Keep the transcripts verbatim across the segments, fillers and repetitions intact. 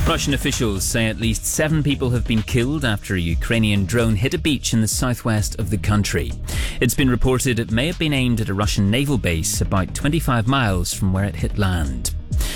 Russian officials say at least seven people have been killed after a Ukrainian drone hit a beach in the southwest of the country. It's been reported it may have been aimed at a Russian naval base about twenty-five miles from where it hit land.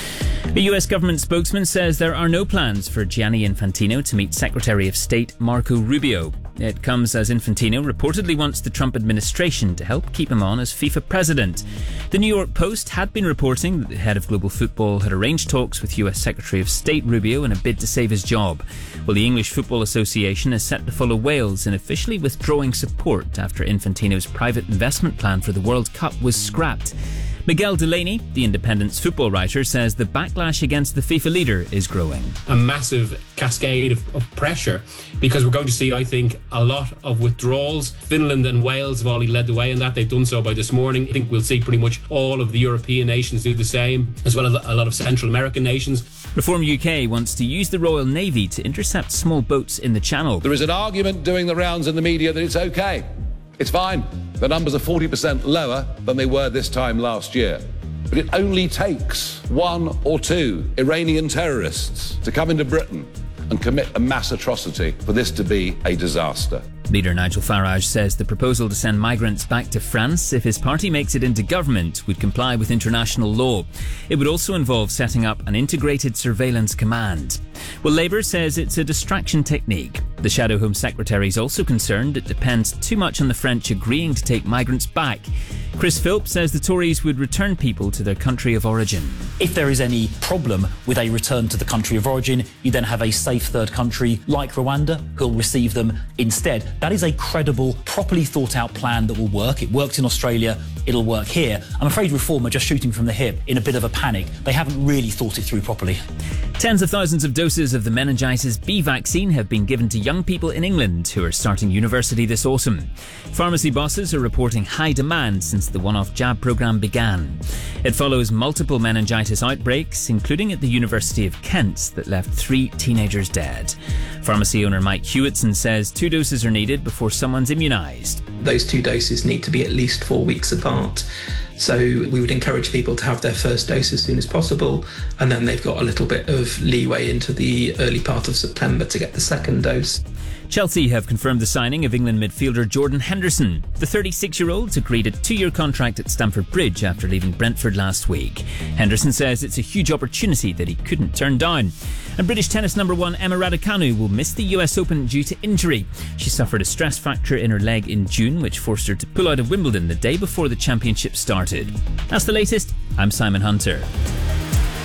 A U S government spokesman says there are no plans for Gianni Infantino to meet Secretary of State Marco Rubio. It comes as Infantino reportedly wants the Trump administration to help keep him on as FIFA president. The New York Post had been reporting that the head of global football had arranged talks with U S Secretary of State Rubio in a bid to save his job. Well, the English Football Association is set to follow Wales in officially withdrawing support after Infantino's private investment plan for the World Cup was scrapped. Miguel Delaney, the Independent's football writer, says the backlash against the FIFA leader is growing. A massive cascade of, of pressure, because we're going to see, I think, a lot of withdrawals. Finland and Wales have already led the way in that. They've done so by this morning. I think we'll see pretty much all of the European nations do the same, as well as a lot of Central American nations. Reform U K wants to use the Royal Navy to intercept small boats in the Channel. There is an argument doing the rounds in the media that it's okay. It's fine. The numbers are forty percent lower than they were this time last year. But it only takes one or two Iranian terrorists to come into Britain and commit a mass atrocity for this to be a disaster. Leader Nigel Farage says the proposal to send migrants back to France if his party makes it into government would comply with international law. It would also involve setting up an integrated surveillance command. Well, Labour says it's a distraction technique. The Shadow Home Secretary is also concerned it depends too much on the French agreeing to take migrants back. Chris Philp says the Tories would return people to their country of origin. If there is any problem with a return to the country of origin, you then have a safe third country like Rwanda who'll receive them instead. That is a credible, properly thought out plan that will work. It worked in Australia, it'll work here. I'm afraid Reform are just shooting from the hip in a bit of a panic. They haven't really thought it through properly. Tens of thousands of doses of the meningitis B vaccine have been given to young people in England who are starting university this autumn. Pharmacy bosses are reporting high demand since the one-off jab programme began. It follows multiple meningitis outbreaks, including at the University of Kent, that left three teenagers dead. Pharmacy owner Mike Hewitson says two doses are needed before someone's immunised. Those two doses need to be at least four weeks apart. So we would encourage people to have their first dose as soon as possible, and then they've got a little bit of leeway into the early part of September to get the second dose. Chelsea have confirmed the signing of England midfielder Jordan Henderson. The thirty-six-year-old's agreed a two-year contract at Stamford Bridge after leaving Brentford last week. Henderson says it's a huge opportunity that he couldn't turn down. And British tennis number one Emma Raducanu will miss the U S Open due to injury. She suffered a stress fracture in her leg in June, which forced her to pull out of Wimbledon the day before the championship started. That's the latest. I'm Simon Hunter.